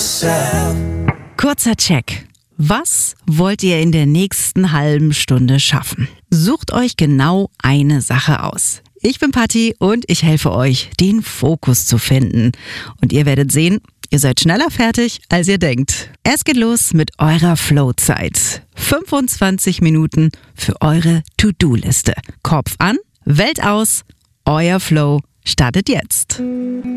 myself. Kurzer Check. Was wollt ihr in der nächsten halben Stunde schaffen? Sucht euch genau eine Sache aus. Ich bin Patti und ich helfe euch, den Fokus zu finden. Und ihr werdet sehen, ihr seid schneller fertig, als ihr denkt. Es geht los mit eurer Flow-Zeit. 25 Minuten für eure To-Do-Liste. Kopf an, Welt aus, euer Flow startet jetzt.